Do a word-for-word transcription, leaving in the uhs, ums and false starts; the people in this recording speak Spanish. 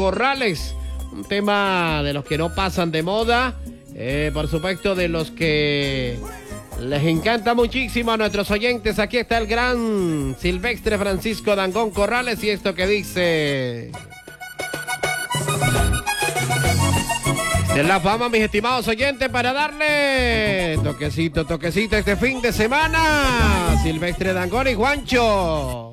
Corrales. Un tema de los que no pasan de moda. Eh, por supuesto, de los que les encanta muchísimo a nuestros oyentes. Aquí está el gran Silvestre Francisco Dangond Corrales y esto que dice... De la fama, mis estimados oyentes, para darle toquecito, toquecito este fin de semana. Silvestre Dangond y Juancho.